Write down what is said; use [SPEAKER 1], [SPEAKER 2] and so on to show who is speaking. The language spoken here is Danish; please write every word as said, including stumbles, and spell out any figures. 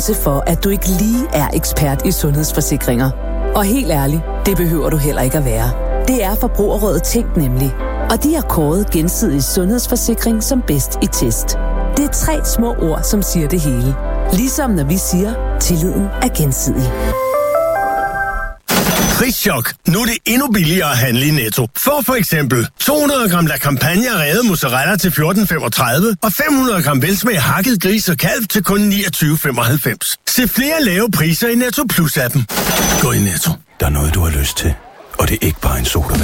[SPEAKER 1] for, at du ikke lige er ekspert i sundhedsforsikringer. Og helt ærligt, det behøver du heller ikke at være. Det er Forbrugerrådet Tænk nemlig. Og de har kåret Gensidig Sundhedsforsikring som bedst i test. Det er tre små ord, som siger det hele. Ligesom når vi siger, tilliden er gensidig.
[SPEAKER 2] Prischok. Nu er det endnu billigere at handle i Netto. Få for eksempel to hundrede gram La Campagna revet mozzarella til fjorten femogtredive og fem hundrede gram velsmag hakket gris og kalv til kun niogtyve femoghalvfems. Se flere lave priser i Netto Plus-appen. Gå i Netto.
[SPEAKER 3] Der er noget, du har lyst til, og det er ikke bare en sodavand.